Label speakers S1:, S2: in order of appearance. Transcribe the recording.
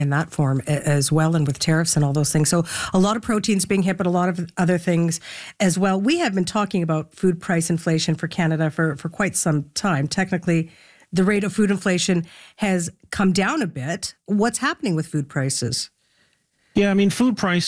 S1: in that form as well, and with tariffs and all those things. So a lot of proteins being hit, but a lot of other things as well. We have been talking about food price inflation for Canada for quite some time. Technically, the rate of food inflation has come down a bit. What's happening with food prices?
S2: Yeah, I mean, food prices